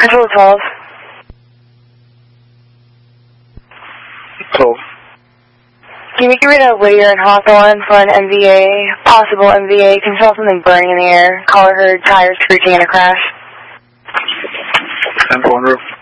Control 12. 12. Can you get rid of Whittier and Hawthorne for an MVA, possible MVA? Can you smell something burning in the air? Caller heard tires screeching in a crash. 10-400.